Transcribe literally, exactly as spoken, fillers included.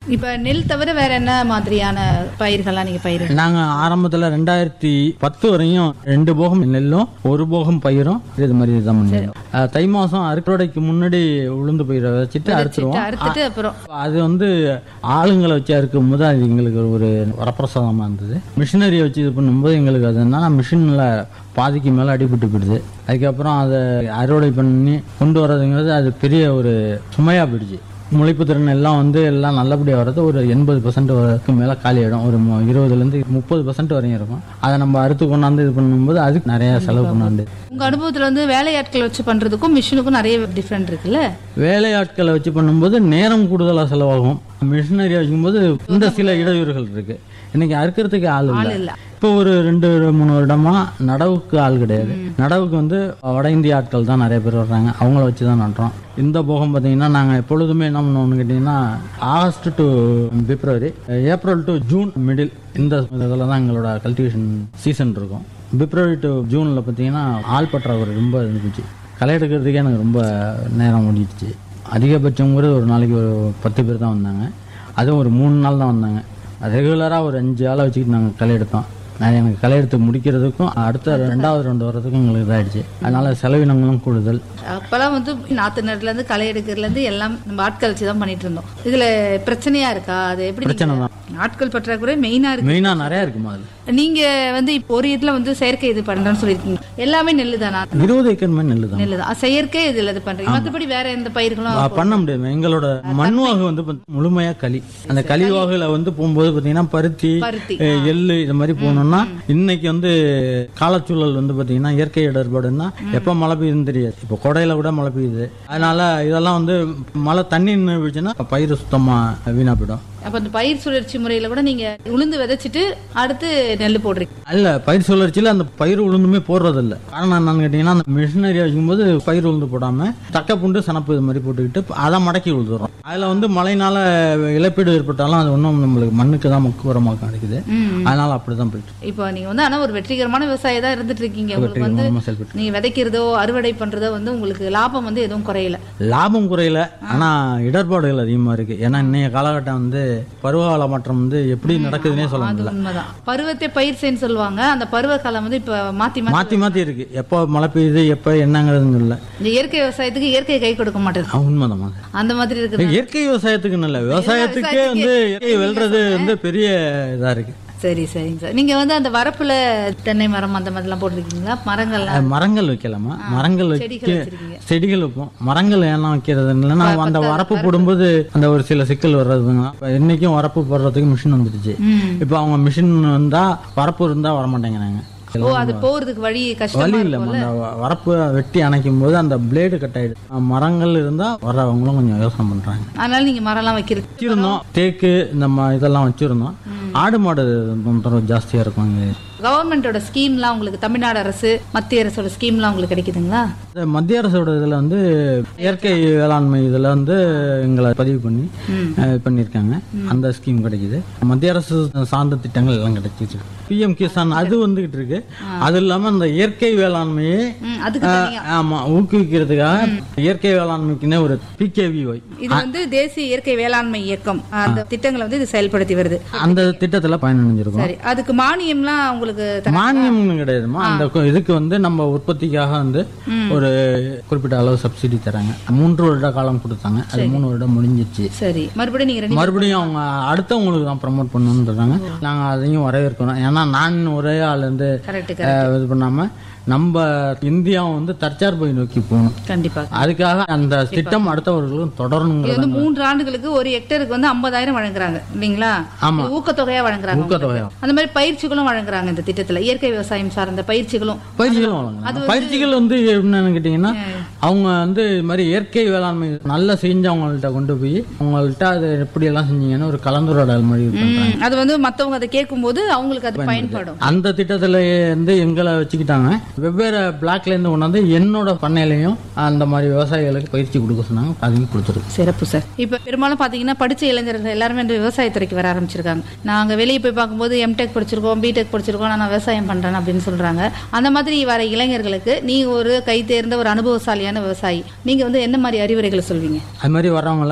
இப்ப நெல் தவிர வேற என்ன மாதிரியான பயிர்கள்லாம் நீங்க பயிர் நாங்க ஆரம்பத்துல ரெண்டாயிரத்தி பத்து வரையும் ரெண்டு போகம் நெல்லும் ஒரு போகம் பயிரும் இது மாதிரி தான் பண்ணிருக்கோம். அஹ் தை மாசம் அறுக்கடைக்கு முன்னாடி உளுந்து பயிரை வச்சுட்டு அறுத்துருவோம். அறுத்துட்டு அப்புறம் அது வந்து ஆளுங்களை வச்சு அறுக்கும் போது அது எங்களுக்கு ஒரு வரப்பிரசாதமா இருந்தது. மிஷினரியை வச்சு இது பண்ணும்போது எங்களுக்கு அது என்னன்னா மிஷின்ல பாதிக்கு மேல அடிபட்டு போயிடுது. அதுக்கப்புறம் அதை அறுவடை பண்ணி கொண்டு வர்றதுங்கிறது அது பெரிய ஒரு சுமையா போயிடுச்சு. முளைப்பு திறன் எல்லாம் வந்து எல்லாம் நல்லபடியாக வர்றது ஒரு எண்பது பர்சன்ட் வரைக்கும் மேலே காலி ஆகிடும். ஒரு இருபதுலேருந்து முப்பது பர்சன்ட் வரையும் இருக்கும். அதை நம்ம அறுத்து கொண்டாந்து இது பண்ணும்போது அதுக்கு நிறைய செலவு கொண்டாந்து. உங்க அனுபவத்துல வந்து வேலையாட்கள் வச்சு பண்றதுக்கும் மிஷினுக்கும் நிறைய டிஃபரெண்ட் இருக்குல்ல? வேலையாட்களை வச்சு பண்ணும்போது நேரம் கூடுதலாக செலவாகும். மிஷினரி வைக்கும்போது இந்த சில இடையூறுகள் இருக்கு. இன்னைக்கு அறுக்கிறதுக்கு ஆள் இல்லை. இப்போ ஒரு ரெண்டு மூணு வருடமா நடவுக்கு ஆள் கிடையாது. நடவுக்கு வந்து வட இந்திய ஆட்கள் தான் நிறைய பேர் வர்றாங்க. அவங்கள வச்சு தான் நடுறோம். இந்த போகம் பார்த்தீங்கன்னா நாங்கள் எப்பொழுதுமே என்ன பண்ணுவோம்னு கேட்டிங்கன்னா August to February, April to June middle இந்த இதில் தான் எங்களோட கல்டிவேஷன் சீசன் இருக்கும். பிப்ரவரி டு ஜூனில் பார்த்தீங்கன்னா ஆள் பற்றாக்குறை ரொம்ப இருந்துச்சு. களை எடுக்கிறதுக்கே எனக்கு ரொம்ப நேரம் ஓடிடுச்சு. அதிகபட்சம் கூட ஒரு நாளைக்கு ஒரு பத்து பேர் தான் வந்தாங்க. அதுவும் ஒரு மூணு நாள் தான் வந்தாங்க. ரெகுலராக ஒரு அஞ்சு ஆளை வச்சுக்கிட்டு நாங்கள் களை எடுத்தோம். நான் எனக்கு களை எடுத்து முடிக்கிறதுக்கும் அடுத்த ரெண்டாவது ரெண்டு வரதுக்கும் எங்களுக்கு இதாகிடுச்சு. அதனால செலவினங்களும் கூடுதல். அப்பெல்லாம் வந்து நாற்று நடுல இருந்து களை எடுக்கிறதுல இருந்து எல்லாம் நம்ம ஆட்கள் வச்சு தான் பண்ணிட்டு இருந்தோம். இதுல பிரச்சனையா இருக்கா? அது எப்படி? பிரச்சனை தான். ஆட்கள் பற்றாக்குறை மெயினா இருக்கு. மெயினா நிறைய இருக்குமா? அது நீங்க வந்து இப்போ ஒரு இதுல வந்து செயற்கை இது பண்றேன்னு சொல்லிருக்கீங்க. எல்லாமே நெல்லு தானா? இருபது ஏக்கர் மேல் நெல்லு தான். நெல்லு தான் செயற்கை இதுல இது பண்றீங்க. மற்றபடி வேற எந்த பயிர்களும் பண்ண முடியாது. எங்களோட மண்வாகு வந்து முழுமையா களி. அந்த களிவாகுல வந்து போகும்போது பாத்தீங்கன்னா பருத்தி, எள்ளு இது மாதிரி போகணும்னா இன்னைக்கு வந்து காலச்சூழல் வந்து பாத்தீங்கன்னா இயற்கை இடர்பாடுன்னா எப்ப மழை பெய்யுதுன்னு தெரியாது. இப்போ கொடையில கூட மழை பெய்யுது. அதனால இதெல்லாம் வந்து மழை தண்ணி நின்றுச்சுன்னா பயிர் சுத்தமா வீணா போயிடும். அப்ப அந்த பயிர் சுழற்சி முறையில கூட நீங்க உளுந்து விதைச்சிட்டு அடுத்து நெல் போடுறீங்க? இல்ல, பயிர் சுழற்சியில அந்த பயிர் உளுந்துமே போடுறது இல்ல. காரணம் என்னன்னு கேட்டீங்கன்னா அந்த மிஷினரி வைக்கும்போது பயிர் உளுந்து போடாம தக்க புண்டு சனப்பு இது மாதிரி போட்டுக்கிட்டு அதை மடக்கி உழுதுறோம். அதுல வந்து மழைனால இழப்பீடு ஏற்பட்டாலும் அது ஒன்றும் நம்மளுக்கு மண்ணுக்கு தான் முக்கு உரமாக கிடைக்குது. அதனால அப்படிதான் போயிட்டு. இப்போ நீங்க வந்து ஆனா ஒரு வெற்றிகரமான விவசாயி தான் இருந்துட்டு இருக்கீங்க. உங்களுக்கு வந்து நீங்க விதைக்கிறதோ அறுவடை பண்றதோ வந்து உங்களுக்கு லாபம் வந்து எதுவும் குறையல? லாபம் குறையல, ஆனா இடர்பாடுகள் அதிகமா இருக்கு. ஏன்னா இன்னைய காலகட்டம் வந்து பருவகால மாற்றம் வந்து எப்படி நடக்குதுன்னே சொல்ல முடியல. உண்மைதான். பருவத்தை பயிர் செய்யு சொல்லுவாங்க. அந்த பருவ காலம் வந்து இப்ப மாத்தி மாத்தி மாத்தி இருக்கு. எப்போ மழை பெய்யுது எப்ப என்னங்கிறது இல்ல. இந்த இயற்கை விவசாயத்துக்கு இயற்கை கை கொடுக்க மாட்டேங்குது. உண்மைதான். அந்த மாதிரி இருக்கு. இயற்கை விவசாயத்துக்கு நல்ல விவசாயத்துக்கே வந்து இயற்கை வெல்றது வந்து பெரிய இதா இருக்கு. சரி சரிங்க சார். நீங்க வந்து அந்த வரப்புல தென்னை மரம் அந்த மாதிரிலாம் போட்டிருக்கீங்களா? மரங்கள் மரங்கள் வைக்கலாமா? மரங்கள் வைக்க செடிகள் வைப்போம். மரங்கள் ஏன்னா வைக்கிறது இல்லைன்னா அந்த வரப்பு போடும்போது அந்த ஒரு சில சிக்கல் வர்றதுங்க. இன்னைக்கும் வரப்பு போடுறதுக்கு மிஷின் வந்துடுச்சு. இப்போ அவங்க மிஷின் வந்தா வரப்பு இருந்தா வரமாட்டேங்கிறாங்க. ஓ, அது போறதுக்கு வழி கஷ்டம். வழி இல்ல. அந்த வரப்பு வெட்டி அணைக்கும் போது அந்த பிளேடு கட் ஆயிடுது. மரங்கள் இருந்தா வர்றவங்களும் கொஞ்சம் யோசனை பண்றாங்க. அதனால நீங்க மரம் எல்லாம் வைக்கிறது வச்சிருந்தோம். தேக்கு நம்ம இதெல்லாம் வச்சிருந்தோம். ஆடு மாடு ஜாஸ்தியா இருக்கும். கவர்மெண்டோட ஸ்கீம்லாம் உங்களுக்கு தமிழ்நாடு அரசு மத்திய அரசோட ஸ்கீம்லாம் உங்களுக்கு கிடைக்குதுங்களா? மத்திய அரசோட இதுல வந்து இயற்கை வேளாண்மை இதுல வந்து எங்களை பதிவு பண்ணி பண்ணிருக்காங்க. அந்த ஸ்கீம் கிடைக்குது. மத்திய அரசு சார்ந்த திட்டங்கள் எல்லாம் கிடைச்சிச்சு. பிஎம் கிசான் அது வந்துகிட்டு இருக்கு. அது இல்லாம அந்த இயற்கை வேளாண்மையை ஆமா ஊக்குவிக்கிறதுக்காக இயற்கை வேளாண்மைக்குன்னு ஒரு பிகேவிஒய், இது வந்து தேசிய இயற்கை வேளாண்மை இயக்கம், அந்த திட்டங்களை வந்து இது செயல்படுத்தி வருது. அந்த திட்டத்துல பயனடைஞ்சிருக்கும். சரி, அதுக்கு மானியம்லாம் உங்களுக்கு மானியம் கிடையாதுமா. அந்த இதுக்கு வந்து நம்ம உற்பத்திக்காக வந்து ஒரு குறிப்பிட்ட அளவு சப்சிடி தராங்க. மூன்று வருட காலம் கொடுத்தாங்க. அது மூணு வருடம் முடிஞ்சிச்சு. சரி, மறுபடியும் நீங்க மறுபடியும் அவங்க அடுத்தவங்களுக்கு தான் ப்ரமோட் பண்ணணும்னு சொல்றாங்க. நாங்க அதையும் வரவேற்கிறோம். ஏன்னா நான் ஒரே ஆள் வந்து இது பண்ணாம நம்ம இந்தியாவும் வந்து தற்சார்பை நோக்கி போகணும். கண்டிப்பா. அதுக்காக அந்த திட்டம் அடுத்தவர்களும் தொடரணும். மூன்று ஆண்டுகளுக்கு ஒரு ஹெக்டருக்கு வந்து ஐம்பதாயிரம் வழங்குறாங்க இல்லீங்களா? ஊக்கத்தொகையா வழங்குறாங்க. ஊக்கத்தொகையா அந்த மாதிரி பயிற்சிகளும் வழங்குறாங்க இந்த திட்டத்துல. இயற்கை விவசாயம் சார்ந்த பயிற்சிகளும் பயிற்சிகளும் வழங்குறாங்க. பயிற்சிகள் வந்து என்னன்னு கேட்டீங்கன்னா அவங்க வந்து இது மாதிரி இயற்கை வேளாண்மை நல்லா செஞ்சவங்கள்ட்ட கொண்டு போய் அவங்கள்ட்ட அது எப்படி எல்லாம் செஞ்சீங்கன்னா ஒரு கலந்துரையாடல் மாதிரி அது வந்து மத்தவங்க அதை கேட்கும் போது அவங்களுக்கு அது பயன்படும். அந்த திட்டத்துல வந்து எங்களை வச்சுக்கிட்டாங்க. வெவ்வேறு பிளாக்ல இருந்து கொண்டாந்து என்னோட பண்ணையிலையும் அந்த மாதிரி விவசாயிகளுக்கு பயிற்சி கொடுக்க சொன்னாங்க. அதையும் கொடுத்துருக்கு. சிறப்பு சார். இப்ப பெரும்பாலும் பாத்தீங்கன்னா படிச்ச இளைஞர்கள் எல்லாருமே இந்த விவசாயத்துறைக்கு வர ஆரம்பிச்சிருக்காங்க. நாங்க வெளியே போய் பார்க்கும்போது எம்டெக் படிச்சிருக்கோம், பிடெக் படிச்சிருக்கோம், நான் விவசாயம் பண்றேன் அப்படின்னு சொல்றாங்க. அந்த மாதிரி வர இளைஞர்களுக்கு நீங்க ஒரு கை தேர்ந்த ஒரு அனுபவசாலியான விவசாயி, நீங்க வந்து என்ன மாதிரி அறிவுரைகளை சொல்வீங்க? அது மாதிரி வர்றவங்க